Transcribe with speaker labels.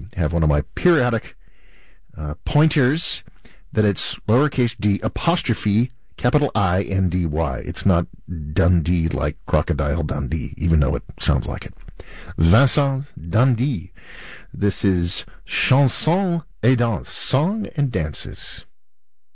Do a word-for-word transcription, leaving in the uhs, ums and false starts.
Speaker 1: have one of my periodic uh, pointers that it's lowercase d apostrophe capital I N D Y. It's not Dundee like Crocodile Dundee, even though it sounds like it. Vincent Dundee. This is Chanson et Danse, Song and Dances.